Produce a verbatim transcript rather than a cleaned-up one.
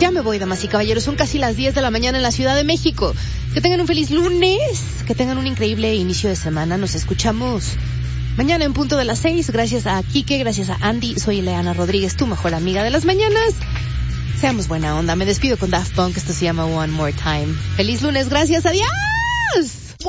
Ya me voy, damas y caballeros, son casi las diez de la mañana en la Ciudad de México. Que tengan un feliz lunes, que tengan un increíble inicio de semana. Nos escuchamos mañana en punto de las seis. Gracias a Quique, gracias a Andy. Soy Ileana Rodríguez, tu mejor amiga de las mañanas. Seamos buena onda. Me despido con Daft Punk. Esto se llama One More Time. Feliz lunes, gracias, adiós.